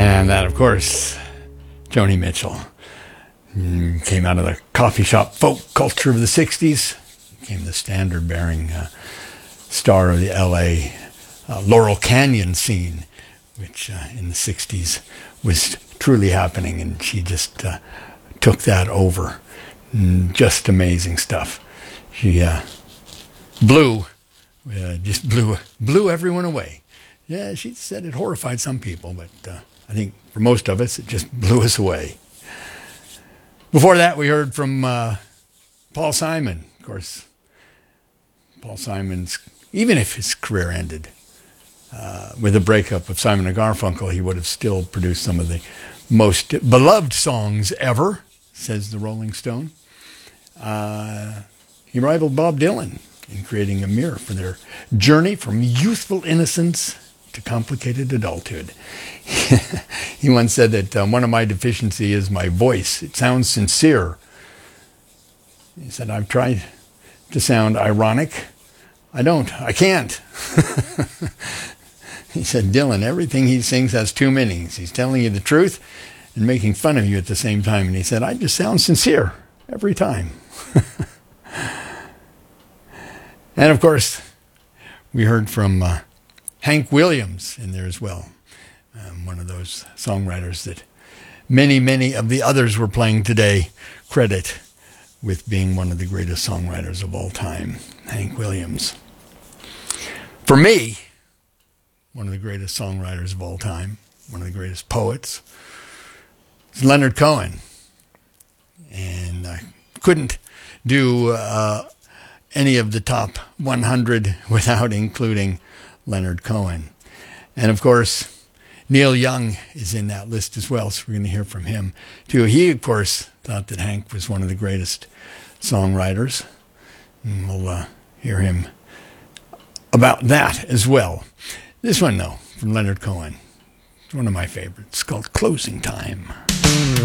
And that, of course, Joni Mitchell. Came out of the coffee shop folk culture of the 60s. Became the standard-bearing star of the L.A. Laurel Canyon scene, which in the 60s was truly happening, and she just took that over. Just amazing stuff. She blew everyone away. Yeah, she said it horrified some people, but I think for most of us, it just blew us away. Before that, we heard from Paul Simon. Of course, Paul Simon's, even if his career ended with the breakup of Simon and Garfunkel, he would have still produced some of the most beloved songs ever, says the Rolling Stone. He rivaled Bob Dylan in creating a mirror for their journey from youthful innocence to complicated adulthood. He once said that one of my deficiencies is my voice. It sounds sincere. He said, I've tried to sound ironic. I can't. He said, Dylan, everything he sings has two meanings. He's telling you the truth and making fun of you at the same time. And he said, I just sound sincere every time. And of course, we heard from Hank Williams in there as well. One of those songwriters that many of the others we're playing today credit with being one of the greatest songwriters of all time, Hank Williams. For me, one of the greatest songwriters of all time, one of the greatest poets, is Leonard Cohen. And I couldn't do any of the top 100 without including Leonard Cohen. And of course, Neil Young is in that list as well, so we're going to hear from him too. He, of course, thought that Hank was one of the greatest songwriters. And we'll hear him about that as well. This one, though, from Leonard Cohen, it's one of my favorites. It's called Closing Time.